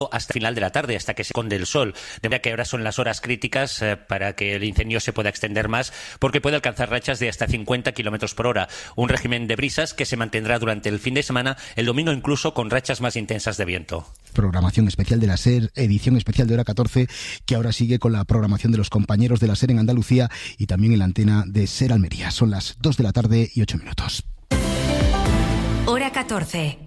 hasta final de la tarde, hasta que se esconde el sol. De manera que ahora son las horas críticas para que el incendio se pueda extender más, porque puede alcanzar rachas de hasta 50 kilómetros por hora. Un régimen de brisas que se mantendrá durante el fin de semana, el domingo incluso con rachas más intensas de viento. Programación especial de la SER, edición especial de Hora 14, que ahora sigue con la programación de los compañeros de la SER en Andalucía y también en la antena de SER Almería. Son las 2 de la tarde y 8 minutos. Hora 14.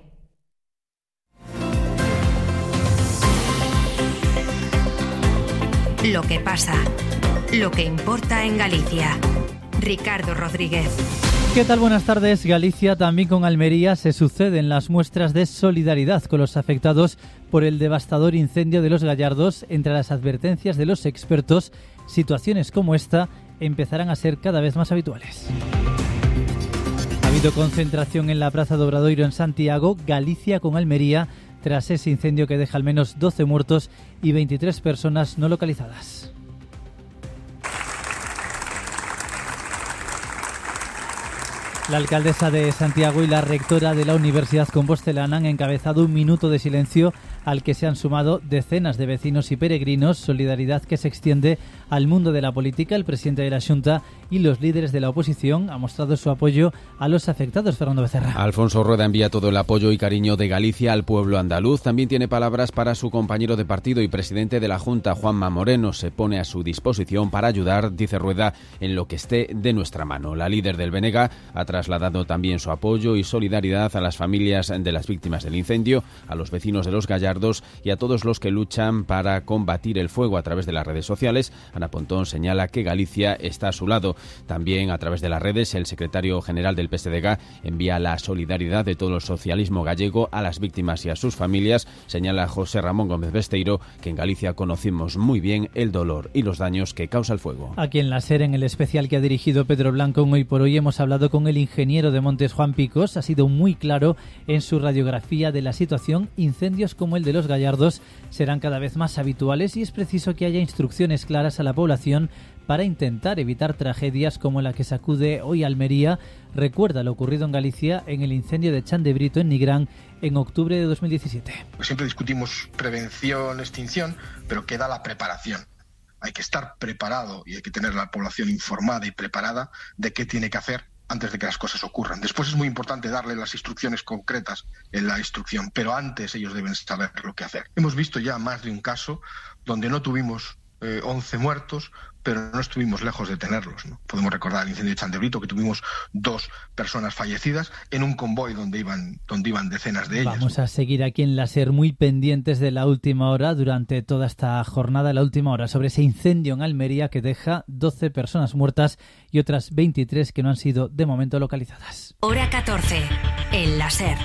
Lo que pasa, lo que importa en Galicia. Ricardo Rodríguez. ¿Qué tal? Buenas tardes. Galicia, también con Almería, se suceden las muestras de solidaridad con los afectados por el devastador incendio de Los Gallardos. Entre las advertencias de los expertos, situaciones como esta empezarán a ser cada vez más habituales. Ha habido concentración en la Praza do Obradoiro en Santiago, Galicia con Almería, tras ese incendio que deja al menos 12 muertos y 23 personas no localizadas. La alcaldesa de Santiago y la rectora de la Universidad Compostelana han encabezado un minuto de silencio al que se han sumado decenas de vecinos y peregrinos, solidaridad que se extiende al mundo de la política. El presidente de la Xunta y los líderes de la oposición han mostrado su apoyo a los afectados. Fernando Becerra. Alfonso Rueda envía todo el apoyo y cariño de Galicia al pueblo andaluz. También tiene palabras para su compañero de partido y presidente de la Junta, Juanma Moreno. Se pone a su disposición para ayudar, dice Rueda, en lo que esté de nuestra mano. La líder del BNG ha trasladado también su apoyo y solidaridad a las familias de las víctimas del incendio, a los vecinos de Los Gallardos y a todos los que luchan para combatir el fuego a través de las redes sociales. Ana Pontón señala que Galicia está a su lado. También a través de las redes, el secretario general del PSDG envía la solidaridad de todo el socialismo gallego a las víctimas y a sus familias. Señala José Ramón Gómez Besteiro que en Galicia conocemos muy bien el dolor y los daños que causa el fuego. Aquí en la SER, en el especial que ha dirigido Pedro Blanco en Hoy por Hoy, hemos hablado con el ingeniero de Montes, Juan Picos. Ha sido muy claro en su radiografía de la situación. Incendios como el de Los Gallardos serán cada vez más habituales y es preciso que haya instrucciones claras a la población para intentar evitar tragedias como la que sacude hoy Almería. Recuerda lo ocurrido en Galicia en el incendio de Chan de Brito en Nigrán en octubre de 2017. Siempre discutimos prevención, extinción, pero queda la preparación. Hay que estar preparado y hay que tener a la población informada y preparada de qué tiene que hacer antes de que las cosas ocurran. Después es muy importante darle las instrucciones concretas en la instrucción, pero antes ellos deben saber lo que hacer. Hemos visto ya más de un caso donde no tuvimos 11 muertos, pero no estuvimos lejos de tenerlos, ¿no? Podemos recordar el incendio de Chan de Brito, que tuvimos 2 personas fallecidas en un convoy donde iban decenas de ellas. Vamos a seguir aquí en la SER muy pendientes de la última hora durante toda esta jornada, la última hora, sobre ese incendio en Almería que deja 12 personas muertas y otras 23 que no han sido de momento localizadas. Hora 14, en la SER.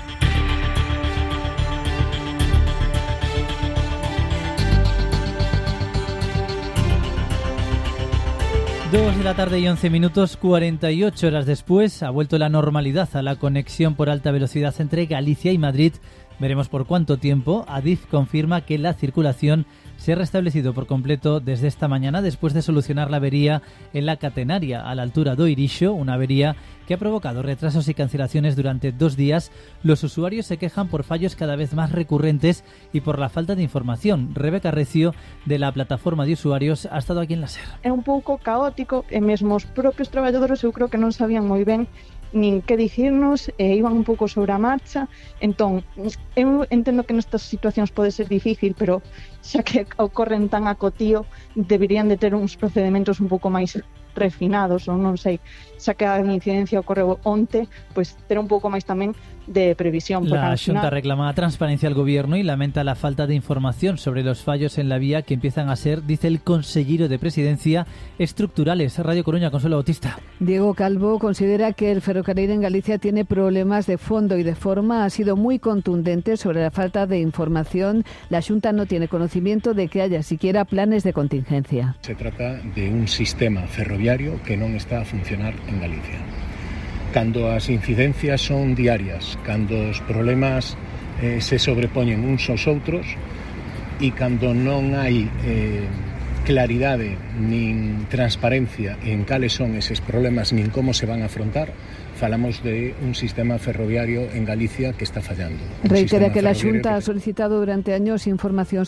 2 de la tarde y 11 minutos, 48 horas después, ha vuelto la normalidad a la conexión por alta velocidad entre Galicia y Madrid. Veremos por cuánto tiempo. Adif confirma que la circulación se ha restablecido por completo desde esta mañana después de solucionar la avería en la catenaria a la altura de Oirixo, una avería que ha provocado retrasos y cancelaciones durante 2 días. Los usuarios se quejan por fallos cada vez más recurrentes y por la falta de información. Rebeca Recio, de la plataforma de usuarios, ha estado aquí en la SER. É un pouco caótico e mesmo os propios traballadores eu creo que non sabían moi ben nin que dicirnos e iban un pouco sobre a marcha. Entón, eu entendo que nestas situacións pode ser difícil, pero xa que ocorren tan a cotío, deberían de ter uns procedimentos un pouco máis refinados, ou non sei, xa que a incidencia ocorreu onte, pois ter un pouco máis tamén de previsión. La Xunta reclama transparencia al Gobierno y lamenta la falta de información sobre los fallos en la vía que empiezan a ser, dice el consejero de Presidencia, estructurales. Radio Coruña, Consuelo Bautista. Diego Calvo considera que el ferrocarril en Galicia tiene problemas de fondo y de forma. Ha sido muy contundente sobre la falta de información. La Xunta no tiene conocimiento de que haya siquiera planes de contingencia. Se trata de un sistema ferroviario que non está a funcionar en Galicia. Cando as incidencias son diarias, cando os problemas se sobrepoñen uns aos outros e cando non hai claridade nin transparencia en cales son eses problemas nin como se van a afrontar, falamos de un sistema ferroviario en Galicia que está fallando. Reitera que la Xunta ha solicitado durante años información